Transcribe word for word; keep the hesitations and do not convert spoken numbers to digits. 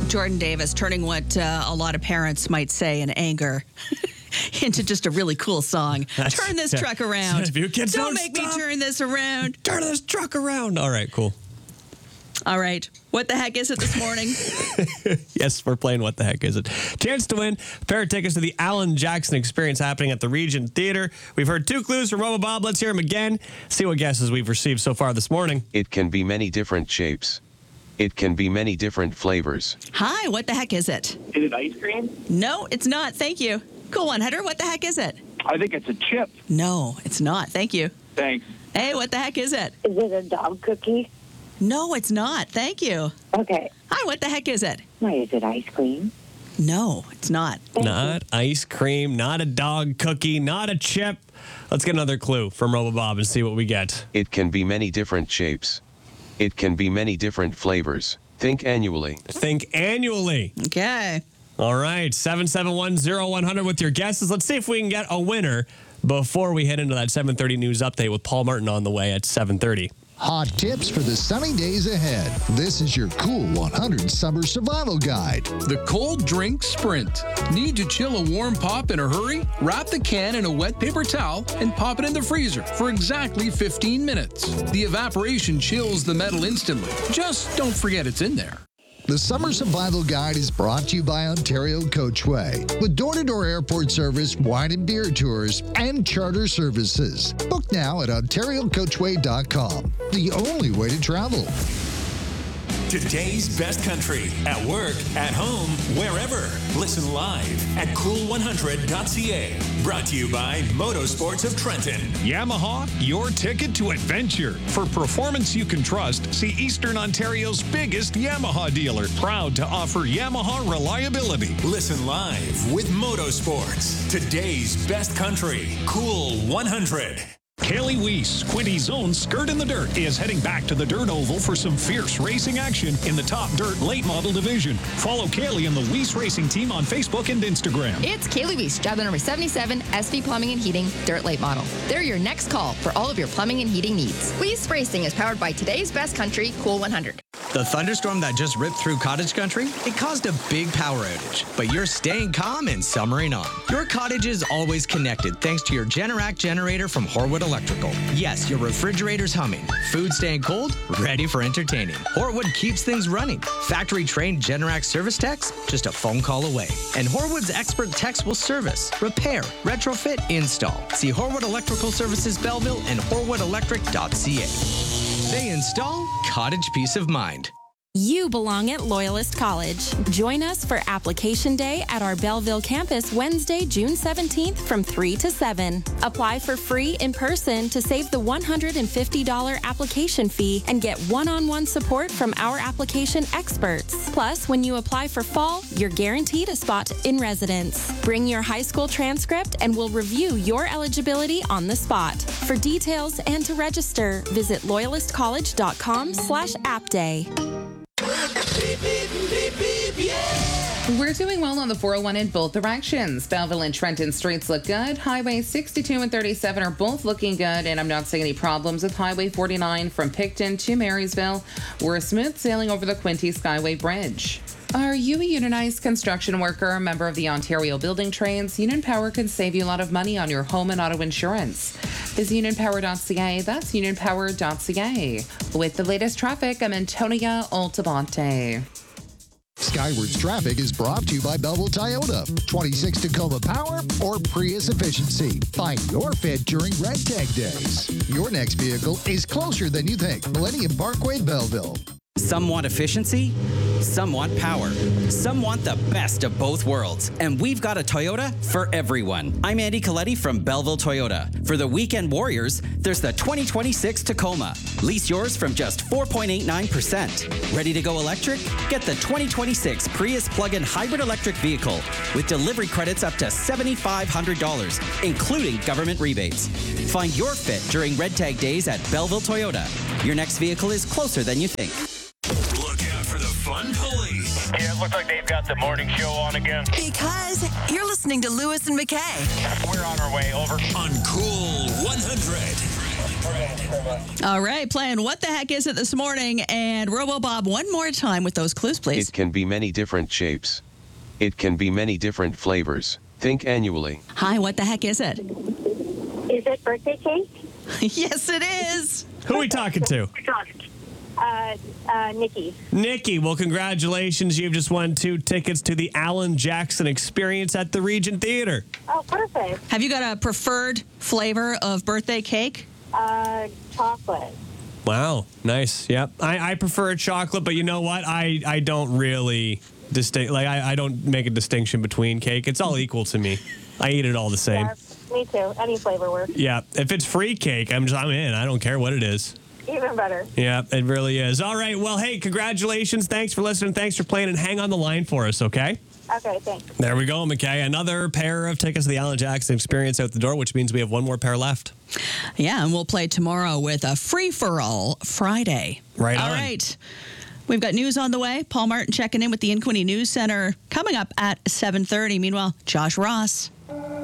Jordan Davis turning what uh, a lot of parents might say in anger into just a really cool song. That's, turn this yeah. truck around. You kids don't, don't make stop. me turn this around. Turn this truck around. All right, cool. All right. What the heck is it this morning? Yes, we're playing What the Heck Is It? Chance to win a pair of tickets to the Alan Jackson Experience happening at the Regent Theater. We've heard two clues from Robo Bob. Let's hear them again. See what guesses we've received so far this morning. It can be many different shapes. It can be many different flavors. Hi, what the heck is it? Is it ice cream? No, it's not. Thank you. Cool one, Hunter. What the heck is it? I think it's a chip. No, it's not. Thank you. Thanks. Hey, what the heck is it? Is it a dog cookie? No, it's not. Thank you. Okay. Hi, what the heck is it? Why, is it ice cream? No, it's not. Not ice cream, not a dog cookie, not a chip. Let's get another clue from Robo Bob and see what we get. It can be many different shapes. It can be many different flavors. Think annually. Think annually. Okay. All right, seven seven one, zero one hundred with your guesses. Let's see if we can get a winner before we head into that seven thirty news update with Paul Martin on the way at seven thirty. Hot tips for the sunny days ahead. This is your Cool one hundred Summer Survival Guide. The Cold Drink Sprint. Need to chill a warm pop in a hurry? Wrap the can in a wet paper towel and pop it in the freezer for exactly fifteen minutes. The evaporation chills the metal instantly. Just don't forget it's in there. The Summer Survival Guide is brought to you by Ontario Coachway, with door-to-door airport service, wine and beer tours, and charter services. Book now at ontario coachway dot com, the only way to travel. Today's best country, at work, at home, wherever. Listen live at cool one hundred dot c a. Brought to you by Motorsports of Trenton. Yamaha, your ticket to adventure. For performance you can trust, see Eastern Ontario's biggest Yamaha dealer. Proud to offer Yamaha reliability. Listen live with Motorsports. Today's best country, Cool one hundred. Kaylee Weiss, Quinty's own Skirt in the Dirt, is heading back to the Dirt Oval for some fierce racing action in the top dirt late model division. Follow Kaylee and the Weiss Racing team on Facebook and Instagram. It's Kaylee Weiss, job number seventy-seven, S V Plumbing and Heating, Dirt Late Model. They're your next call for all of your plumbing and heating needs. Weiss Racing is powered by today's best country, Cool one hundred. The thunderstorm that just ripped through cottage country, it caused a big power outage, but you're staying calm and summering on. Your cottage is always connected thanks to your Generac generator from Horwood Electrical. Yes, your refrigerator's humming, food staying cold, ready for entertaining. Horwood keeps things running. Factory-trained Generac service techs, just a phone call away. And Horwood's expert techs will service, repair, retrofit, install. See Horwood Electrical Services Belleville and horwood electric dot c a. They install cottage peace of mind. You belong at Loyalist College. Join us for Application Day at our Belleville campus Wednesday, June seventeenth from three to seven. Apply for free in person to save the one hundred fifty dollars application fee and get one-on-one support from our application experts. Plus, when you apply for fall, you're guaranteed a spot in residence. Bring your high school transcript and we'll review your eligibility on the spot. For details and to register, visit loyalist college dot com slash app day. We're doing well on the four oh one in both directions. Belleville and Trenton streets look good. Highway sixty-two and thirty-seven are both looking good, and I'm not seeing any problems with Highway forty-nine from Picton to Marysville. We're smooth sailing over the Quinte Skyway Bridge. Are you a unionized construction worker, member of the Ontario Building Trades? Union Power can save you a lot of money on your home and auto insurance. Visit union power dot c a. That's union power dot c a. With the latest traffic, I'm Antonia Altabante. Skywards Traffic is brought to you by Belleville Toyota. twenty-six Tacoma Power or Prius Efficiency. Find your fit during Red Tag Days. Your next vehicle is closer than you think. Millennium Parkway, Belleville. Some want efficiency, some want power, some want the best of both worlds. And we've got a Toyota for everyone. I'm Andy Coletti from Belleville Toyota. For the weekend warriors, there's the twenty twenty-six Tacoma. Lease yours from just four point eight nine percent. Ready to go electric? Get the twenty twenty-six Prius plug-in hybrid electric vehicle with delivery credits up to seven thousand five hundred dollars, including government rebates. Find your fit during Red Tag Days at Belleville Toyota. Your next vehicle is closer than you think. Look out for the fun police. Yeah, it looks like they've got the morning show on again. Because you're listening to Lewis and McKay. We're on our way, over. On Cool one hundred. All right, playing What the Heck Is It this morning? And RoboBob, one more time with those clues, please. It can be many different shapes. It can be many different flavors. Think annually. Hi, what the heck is it? Is it birthday cake? Yes, it is. Who are we talking to? Uh, uh, Nikki. Nikki, well, congratulations. You've just won two tickets to the Alan Jackson Experience at the Regent Theater. Oh, perfect. Have you got a preferred flavor of birthday cake? Uh, chocolate. Wow, nice. Yep. I, I prefer chocolate, but you know what? I, I don't really distinct like I, I don't make a distinction between cake. It's all equal to me. I eat it all the same. Yeah, me too. Any flavor works. Yeah. If it's free cake, I'm just I'm in. I don't care what it is. Even better. Yeah, it really is. All right. Well, hey, congratulations. Thanks for listening. Thanks for playing, and hang on the line for us, okay? Okay, thanks. There we go, McKay. Another pair of tickets to the Alan Jackson Experience out the door, which means we have one more pair left. Yeah, and we'll play tomorrow with a free-for-all Friday. Right All on. right. We've got news on the way. Paul Martin checking in with the Inquini News Center coming up at seven thirty. Meanwhile, Josh Ross.